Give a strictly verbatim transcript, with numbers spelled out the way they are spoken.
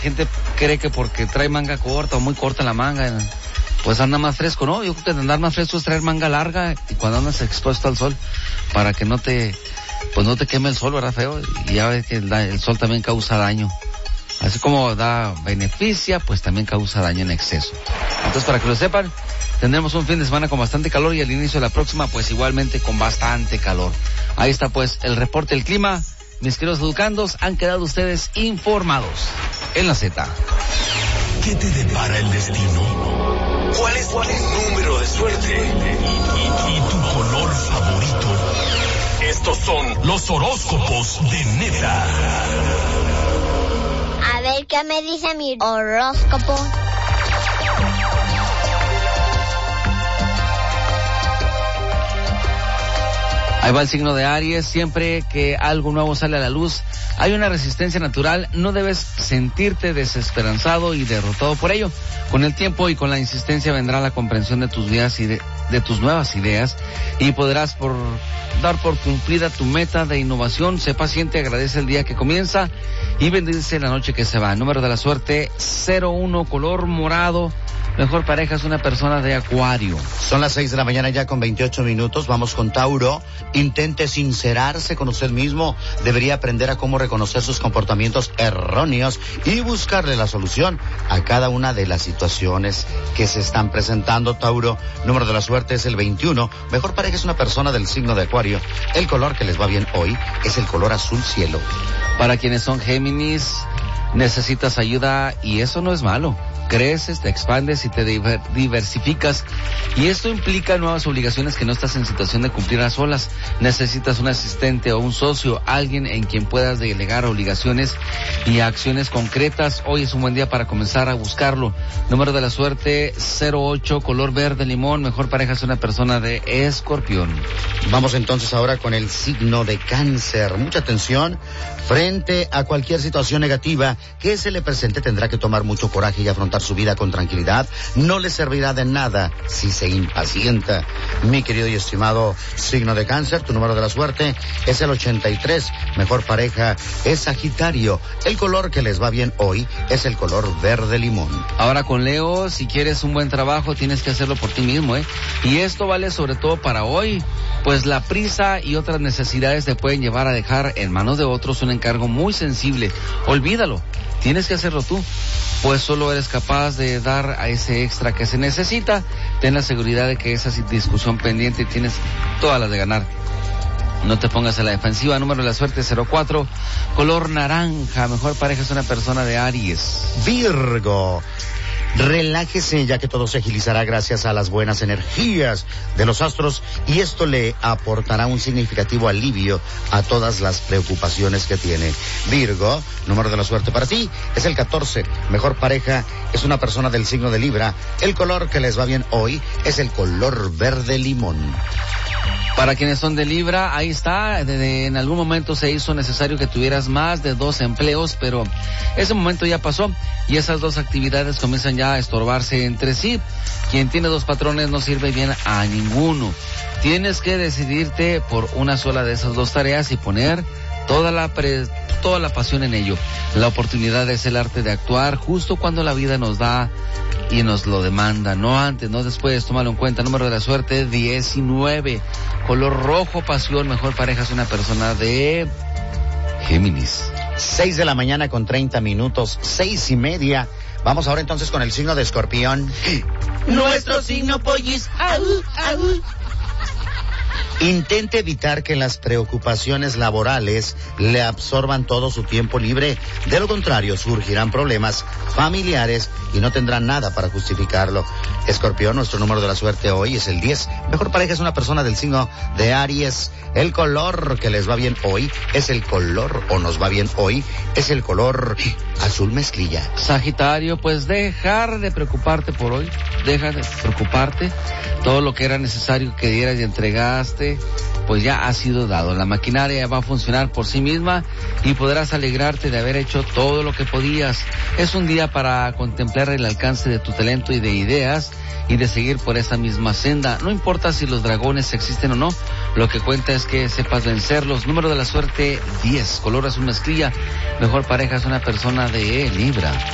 gente cree que porque trae manga corta o muy corta la manga, pues anda más fresco, ¿no? Yo creo que andar más fresco es traer manga larga y cuando andas expuesto al sol, para que no te, pues no te queme el sol, ¿verdad, feo? Y ya ves que el, el sol también causa daño. Así como da beneficia, pues también causa daño en exceso. Entonces, para que lo sepan, tendremos un fin de semana con bastante calor y al inicio de la próxima, pues igualmente con bastante calor. Ahí está pues el reporte del clima. Mis queridos educandos, han quedado ustedes informados en la Z. ¿Qué te depara el destino? ¿Cuál es tu número de suerte? ¿Y, y, y tu color favorito? Estos son los horóscopos de Neta. A ver qué me dice mi horóscopo. Ahí va el signo de Aries. Siempre que algo nuevo sale a la luz, hay una resistencia natural. No debes sentirte desesperanzado y derrotado por ello. Con el tiempo y con la insistencia vendrá la comprensión de tus ideas y de, de tus nuevas ideas y podrás por dar por cumplida tu meta de innovación. Sé paciente, agradece el día que comienza y bendice la noche que se va. Número de la suerte cero uno, color morado. Mejor pareja es una persona de Acuario. Son las seis de la mañana ya con veintiocho minutos. Vamos con Tauro. Intente sincerarse con usted mismo. Debería aprender a cómo reconocer sus comportamientos erróneos y buscarle la solución a cada una de las situaciones que se están presentando. Tauro, número de la suerte es el veintiuno. Mejor pareja es una persona del signo de Acuario. El color que les va bien hoy es el color azul cielo. Para quienes son Géminis, necesitas ayuda y eso no es malo. Creces, te expandes y te diver- diversificas y esto implica nuevas obligaciones que no estás en situación de cumplir a solas. Necesitas un asistente o un socio, alguien en quien puedas delegar obligaciones y acciones concretas. Hoy es un buen día para comenzar a buscarlo. Número de la suerte cero ocho, color verde limón. Mejor pareja es una persona de Escorpión. Vamos entonces ahora con el signo de Cáncer. Mucha atención. Frente a cualquier situación negativa que se le presente, tendrá que tomar mucho coraje y afrontar su vida con tranquilidad. No le servirá de nada si se impacienta. Mi querido y estimado signo de Cáncer, tu número de la suerte es el ochenta y tres. Mejor pareja es Sagitario. El color que les va bien hoy es el color verde limón. Ahora con Leo, si quieres un buen trabajo, tienes que hacerlo por ti mismo, ¿eh? Y esto vale sobre todo para hoy, pues la prisa y otras necesidades te pueden llevar a dejar en manos de otros un encargo muy sensible. Olvídalo, tienes que hacerlo tú, pues solo eres capaz de dar a ese extra que se necesita. Ten la seguridad de que esa discusión pendiente tienes todas las de ganar. No te pongas a la defensiva. Número de la suerte cero cuatro, color naranja. Mejor pareja es una persona de Aries. Virgo. Relájese, ya que todo se agilizará gracias a las buenas energías de los astros y esto le aportará un significativo alivio a todas las preocupaciones que tiene. Virgo, número de la suerte para ti es el catorce. Mejor pareja es una persona del signo de Libra. El color que les va bien hoy es el color verde limón. Para quienes son de Libra, ahí está, desde en algún momento se hizo necesario que tuvieras más de dos empleos, pero ese momento ya pasó y esas dos actividades comienzan ya a estorbarse entre sí. Quien tiene dos patrones no sirve bien a ninguno. Tienes que decidirte por una sola de esas dos tareas y poner toda la pre, toda la pasión en ello. La oportunidad es el arte de actuar justo cuando la vida nos da y nos lo demanda, no antes, no después. Tómalo en cuenta. Número de la suerte diecinueve, color rojo pasión. Mejor pareja es una persona de Géminis. Seis de la mañana con treinta minutos, seis y media. Vamos ahora entonces con el signo de Escorpión. Nuestro signo pollis. Au, au. Intente evitar que las preocupaciones laborales le absorban todo su tiempo libre. De lo contrario, surgirán problemas familiares y no tendrán nada para justificarlo. Escorpión, nuestro número de la suerte hoy es el diez. Mejor pareja es una persona del signo de Aries. El color que les va bien hoy es el color, o nos va bien hoy, es el color azul mezclilla. Sagitario, pues dejar de preocuparte por hoy. Deja de preocuparte. Todo lo que era necesario que dieras y entregaste, pues ya ha sido dado. La maquinaria va a funcionar por sí misma y podrás alegrarte de haber hecho todo lo que podías. Es un día para contemplar el alcance de tu talento y de ideas y de seguir por esa misma senda. No importa si los dragones existen o no, lo que cuenta es que sepas vencerlos. Número de la suerte diez, color azul mezclilla. Mejor pareja es una persona de Libra.